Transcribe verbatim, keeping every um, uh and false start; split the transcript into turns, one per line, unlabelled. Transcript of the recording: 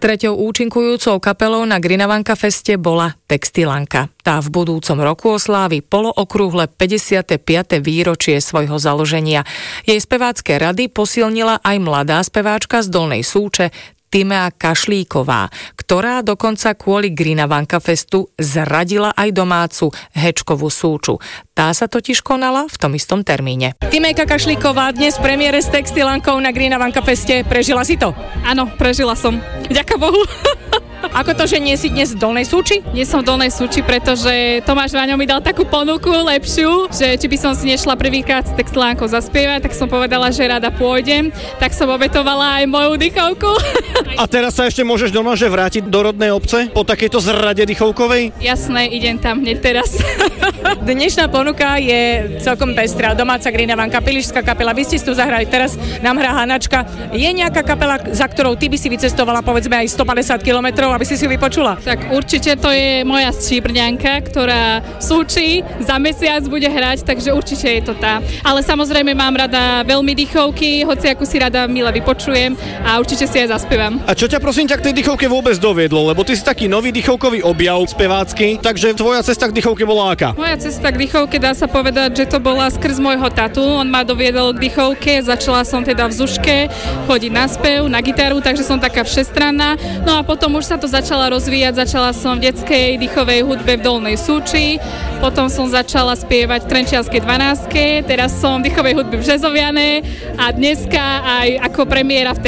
Treťou účinkujúcou kapelou na Grinavanka feste bola Textilanka. Tá v budúcom roku oslávi polookrúhle päťdesiate piate výročie svojho založenia. Jej spevácké rady posilnila aj mladá speváčka z Dolnej Súče Timea Kašlíková, ktorá dokonca kvôli Grinavanka festu zradila aj domácu Hečkovú Súču. Tá sa totiž konala v tom istom termíne. Timejka Kašlíková dnes v premiére s Textilankou na Grinavanka feste. Prežila si to?
Áno, prežila som. Ďakujem Bohu.
Ako to, že nie si dnes v Dolnej Súči?
Nie som v Dolnej Súči, pretože Tomáš Vaňo mi dal takú ponuku lepšiu, že či by som si nešla prvýkrát s Textilánkou zaspievať, tak som povedala, že rada pôjdem, tak som obetovala aj moju dychovku.
A teraz sa ešte môžeš doma že vrátiť do rodnej obce po takejto zrade dychovkovej?
Jasné, idem tam hneď teraz.
Dnešná ponuka je celkom pestrá. Domáca Grinavanka, Pilišská kapela, vy ste si tu zahrali, teraz nám hrá Hanačka. Je nejaká kapela, za ktorou ty by si vycestovala povedzme aj stopäťdesiat kilometrov, aby si si vypočula?
Tak určite to je moja Ščíbrňanka, ktorá v Súči za mesiac bude hrať, takže určite je to tá. Ale samozrejme mám rada veľmi dychovky, hoci akú si rada mile vypočujem a určite si aj zaspievam.
A čo ťa prosím ťa k tej dychovke vôbec doviedlo? Lebo ty si taký nový dychovkový objav spevácky, takže tvoja cesta k dychovke bola aká?
Moja cesta k dychovke dá sa povedať, že to bola skrz môjho tatu. On ma doviedol k dychovke, začala som teda v Zuške chodiť na spev, na gitaru, takže som taká všestranná. No a potom už sa to začala rozvíjať, začala som v detskej dychovej hudbe v Dolnej Súči, potom som začala spievať v Trenčianskej dvanástke, teraz som v dychovej hudbe v Březoviane a dneska aj ako premiéra v